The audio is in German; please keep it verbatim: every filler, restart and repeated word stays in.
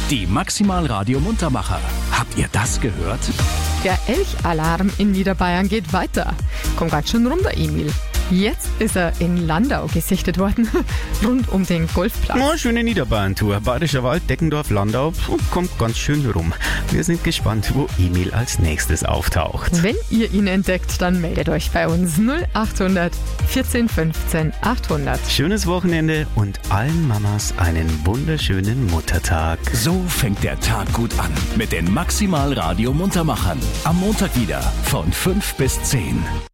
Die Maximal Radio Muntermacher. Habt ihr das gehört? Der Elchalarm in Niederbayern geht weiter. Kommt ganz schön rum, der Emil. Jetzt ist er in Landau gesichtet worden, rund um den Golfplatz. Oh, schöne Niederbayern-Tour. Bayerischer Wald, Deckendorf, Landau. Kommt ganz schön rum. Wir sind gespannt, wo Emil als nächstes auftaucht. Wenn ihr ihn entdeckt, dann meldet euch bei uns null achthundert vierzehn fünfzehn achthundert. Schönes Wochenende und allen Mamas einen wunderschönen Muttertag. So fängt der Tag gut an mit den Maximal Radio Muntermachern. Am Montag wieder von fünf bis zehn.